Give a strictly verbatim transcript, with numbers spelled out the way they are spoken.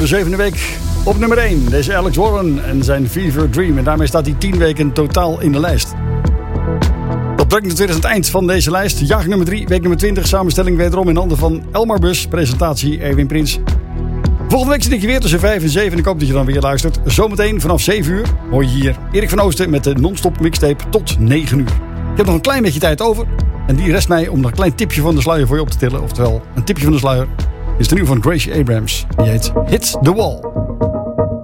de zevende week op nummer één. Deze Alex Warren en zijn Fever Dream. En daarmee staat hij tien weken totaal in de lijst. Dat brengt het weer aan het eind van deze lijst. Jaargang nummer drie, week nummer twintig. Samenstelling wederom in handen van Elmar Bus. Presentatie Erwin Prins. Volgende week zit ik je weer tussen vijf en zeven. En ik hoop dat je dan weer luistert. Zometeen vanaf zeven uur hoor je hier Erik van Oosten met de non-stop mixtape tot negen uur. Ik heb nog een klein beetje tijd over. En die rest mij om nog een klein tipje van de sluier voor je op te tillen. Oftewel, een tipje van de sluier is de nieuwe van Gracie Abrams. Die heet Hit the Wall.